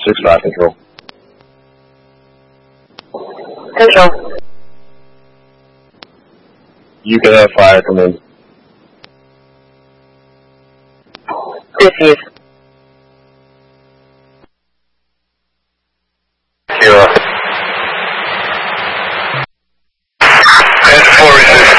6-5 control. Control. You can have fire come in. Receive. Kilo. 10-4 receive.